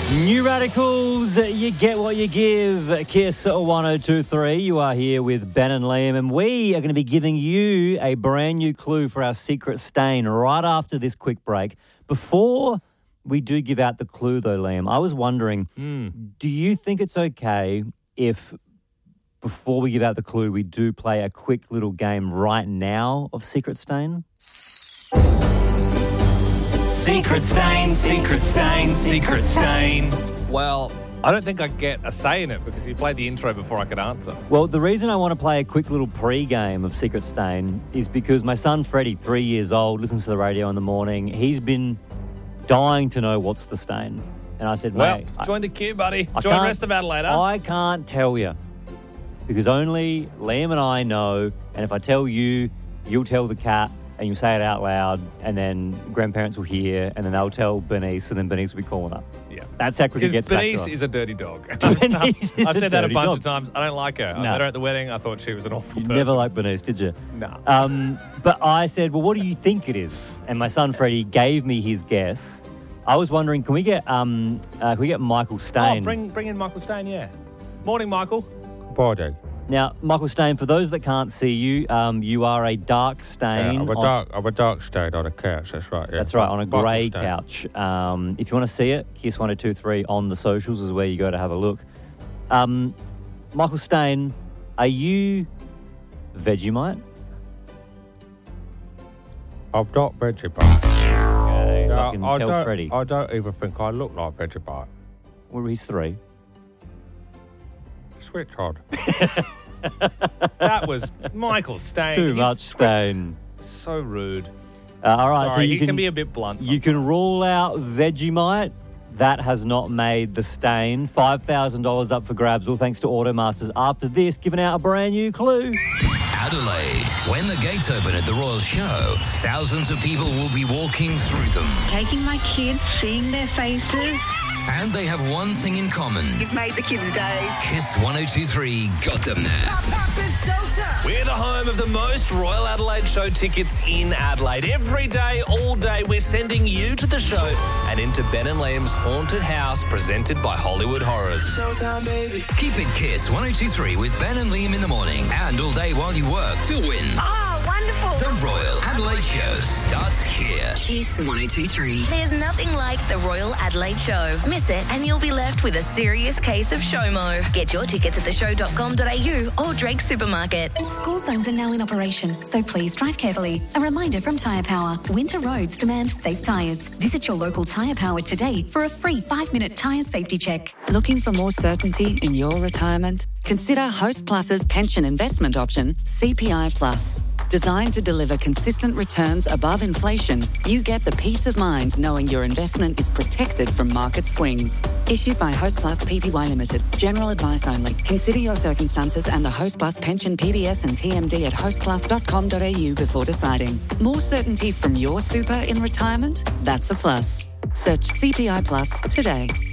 New Radicals, you get what you give. Kiss 1023. You are here with Ben and Liam, and we are going to be giving you a brand new clue for our secret stain right after this quick break. Before we do give out the clue, though, Liam, I was wondering, do you think it's okay if, before we give out the clue, we do play a quick little game right now of secret stain? Secret stain, secret stain, secret stain. Well, I don't think I get a say in it because you played the intro before I could answer. Well, the reason I want to play a quick little pre-game of Secret Stain is because my son Freddie, 3 years old, listens to the radio in the morning. He's been dying to know what's the stain. And I said, Well, mate, join the queue, buddy. Join the rest of Adelaide. I can't tell you because only Liam and I know. And if I tell you, you'll tell the cat and you say it out loud, and then grandparents will hear, and then they'll tell Bernice, and then Bernice will be calling up. Yeah. That's how quick it gets Because back to us. Bernice is a dirty dog. Bernice is I've a said that a dirty bunch dog. of times. I don't like her. I No. met her at the wedding. I thought she was an awful You person. never liked Bernice, did you? No. But I said, well, what do you think it is? And my son Freddie gave me his guess. I was wondering, can we get Michael Stain? Bring in Michael Stain, yeah. Morning, Michael. Body. Now, Michael Stain, for those that can't see you, you are a dark stain. I'm a dark stain on a couch, that's right. Yeah. That's right, on a Michael grey Stain. couch. If you want to see it, Kiss 1023 on the socials is where you go to have a look. Michael Stain, are you Vegemite? I'm not Vegemite. Okay, so I can tell don't, Freddie. I don't even think I look like Vegemite. Well, he's 3. Switch on. That was Michael Stain. Too He's much Stain. So rude. All right, Sorry, so you he can be a bit blunt. You can rule out Vegemite. That has not made the stain. $5,000 up for grabs, all thanks to Automasters. After this, giving out a brand new clue. Adelaide. When the gates open at the Royal Show, thousands of people will be walking through them. Taking my kids, seeing their faces. And they have one thing in common. You've made the kids' day. Kiss 1023 got them there. We're the home of the most Royal Adelaide Show tickets in Adelaide. Every day, all day, we're sending you to the show and into Ben and Liam's haunted house presented by Hollywood Horrors. Showtime, baby. Keep it Kiss 1023 with Ben and Liam in the morning and all day while you work to win. Oh, wonderful. The Royal Adelaide Show starts here. Kiss 1023. There's nothing like the Royal Adelaide Show. Miss it and you'll be left with a serious case of SHOMO. Get your tickets at theshow.com.au or Drake Supermarket. School zones are now in operation, so please drive carefully. A reminder from Tyre Power. Winter roads demand safe tyres. Visit your local Tyre Power today for a free 5-minute tyre safety check. Looking for more certainty in your retirement? Consider Host Plus's pension investment option, CPI Plus. Designed to deliver consistent returns above inflation, you get the peace of mind knowing your investment is protected from market swings. Issued by Host Plus Pty Limited. General advice only. Consider your circumstances and the Host Plus pension PDS and TMD at hostplus.com.au before deciding. More certainty from your super in retirement? That's a plus. Search CPI Plus today.